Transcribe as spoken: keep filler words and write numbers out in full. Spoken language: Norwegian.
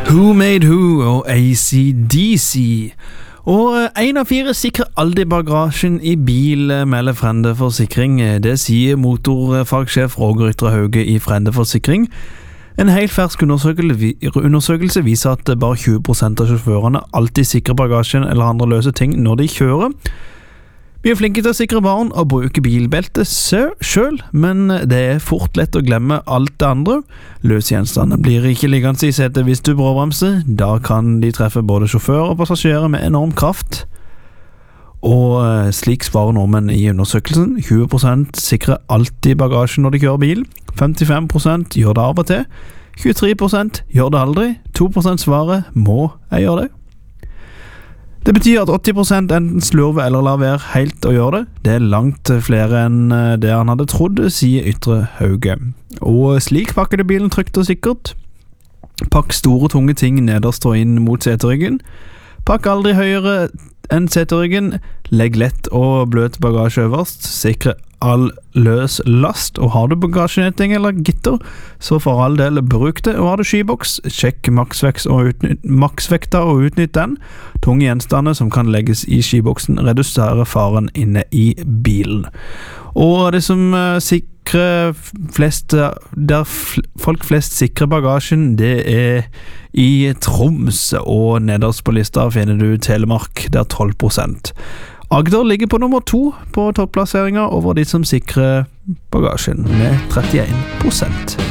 Who Made Who og A C D C. Og en av fire sikrer aldri bagasjen i bil, melder Frende Forsikring. Det sier motorfagsjef Roger Ytre Hauge i Frende Forsikring. En helt fersk undersøkelse viser at bare tjue prosent av sjåførene alltid sikrer bagasjen eller andre løse ting når de kjører. Vi er flinke til å sikre barn og bruke bilbelte selv, men det er fort lett å glemme alt det andre. Løse gjenstander blir ikke liggende i setet hvis du bråbremser. Da kan de treffe både sjåfører og passasjerer med enorm kraft. Og slik svarer nordmenn i undersøkelsen. tjue prosent sikrer alltid bagasjen når de kjører bil. femtifem prosent gjør det av og til. tjuetre prosent gjør det aldri. to prosent svarer må jeg gjøre det. Det betyr at åtti prosent enten slurver eller lar være helt å gjøre det. Det er langt flere enn det han hadde trodd, sier Ytre Hauge. Og slik pakker det bilen trygt og sikkert. Pakk store, tunge ting nederst og inn mot seteryggen. Pakk aldri høyere enn seteryggen. Legg lett og bløt bagasje øverst. Sikre all løs last, og har du bagasjenetting eller gitter, så for all del bruk det. Og har du skyboks, sjekk maksvekta og, utnytt, maksvekta og utnytt den. Tunge gjenstander som kan legges i skyboksen reduserer faren inne i bilen. Og det som uh, sikrer flest, der fl- folk flest sikrer bagasjen, det er i Troms, og nederst på lista finner du Telemark, der tolv prosent. Agder ligger på nummer to på topplasseringer over de som sikrer bagasjen med trettien prosent.